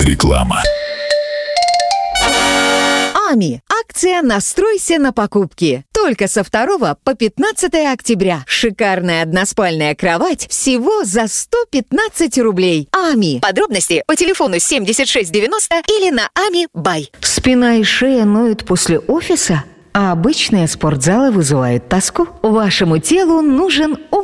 Реклама. АМИ. Акция «Настройся на покупки». Только со 2 по 15 октября. Шикарная односпальная кровать всего за 115 рублей. АМИ. Подробности по телефону 7690 или на АМИ Бай. Спина и шея ноют после офиса? А обычные спортзалы вызывают тоску? Вашему телу нужен